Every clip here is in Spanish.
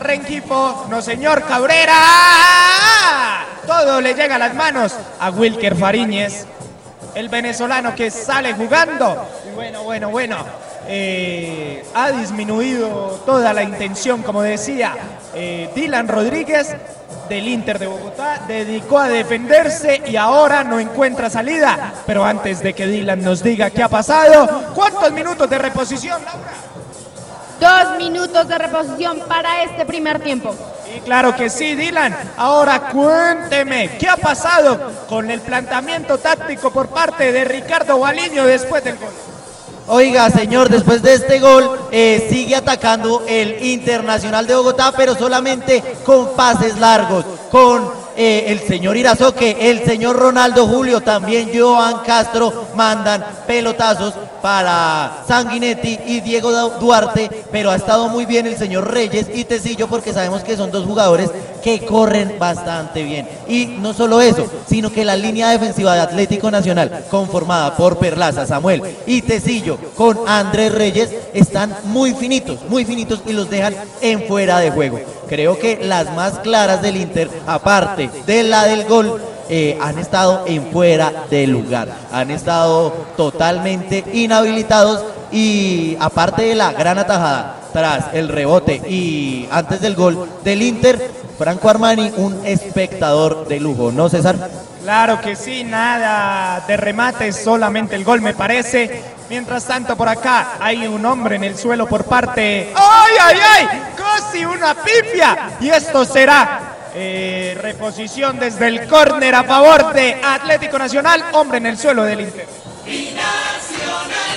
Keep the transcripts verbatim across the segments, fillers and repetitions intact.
Rengifo, no señor Cabrera. Todo le llega a las manos a Wilker Fariñez, el venezolano que sale jugando. Y bueno, bueno, bueno. Eh, ha disminuido toda la intención, como decía eh, Dylan Rodríguez del Inter de Bogotá, dedicó a defenderse y ahora no encuentra salida. Pero antes de que Dylan nos diga qué ha pasado, ¿cuántos minutos de reposición, Laura? Dos minutos de reposición para este primer tiempo. Y claro que sí, Dylan. Ahora cuénteme, ¿qué ha pasado con el planteamiento táctico por parte de Ricardo Baliño después del gol? Oiga, señor, después de este gol eh, sigue atacando el Internacional de Bogotá, pero solamente con pases largos, con eh, el señor Irazoque, el señor Ronaldo Julio, también Johan Castro mandan pelotazos para Sanguinetti y Diego Duarte, pero ha estado muy bien el señor Reyes y Tecillo porque sabemos que son dos jugadores que corren bastante bien. Y no solo eso, sino que la línea defensiva de Atlético Nacional, conformada por Perlaza, Samuel y Tecillo, con Andrés Reyes, están muy finitos, muy finitos y los dejan en fuera de juego. Creo que las más claras del Inter, aparte de la del gol, Eh, han estado en fuera de lugar, han estado totalmente inhabilitados y aparte de la gran atajada tras el rebote y antes del gol del Inter, Franco Armani, un espectador de lujo, ¿no, César? Claro que sí, nada de remate, solamente el gol me parece. Mientras tanto por acá hay un hombre en el suelo por parte... ¡Ay, ay, ay! ¡Casi una pifia! Y esto será... Eh, reposición desde el córner a favor de Atlético Nacional, hombre en el suelo del Inter. Binacional,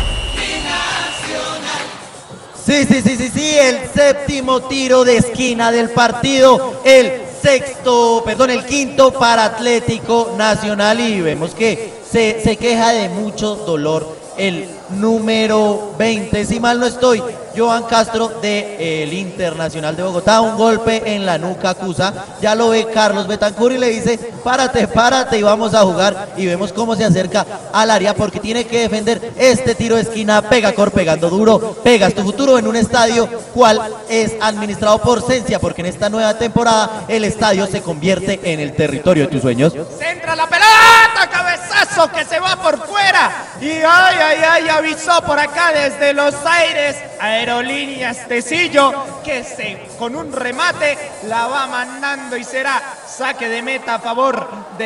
binacional. Sí, sí, sí, sí, sí, el séptimo tiro de esquina del partido, el sexto, perdón, el quinto para Atlético Nacional y vemos que se, se queja de mucho dolor el número veinte, si mal no estoy, Johan Castro del Internacional de Bogotá, un golpe en la nuca acusa, ya lo ve Carlos Betancur y le dice, párate, párate y vamos a jugar, y vemos cómo se acerca al área porque tiene que defender este tiro de esquina, Pegacor pegando duro, pegas tu futuro en un estadio cual es administrado por Cencia, porque en esta nueva temporada el estadio se convierte en el territorio de tus sueños. Centra la pelota, cabezazo que se va por fuera, y ay, ay, ay, avisó por acá desde Los Aires, Aerolíneas Tecillo, que se, con un remate la va mandando y será saque de meta a favor de